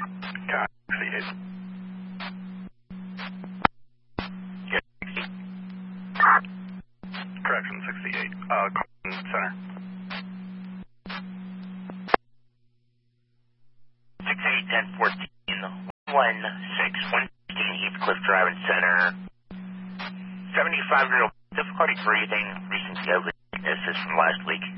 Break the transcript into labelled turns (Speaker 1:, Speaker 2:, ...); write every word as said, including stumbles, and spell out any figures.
Speaker 1: Got sixty-eight. Yeah. Correction, sixty-eight. Uh, Carlton Center.
Speaker 2: six eight ten fourteen one six one fifteen Heathcliff Drive and Center. seventy-five year old difficulty breathing, recent yoga. This is from last week.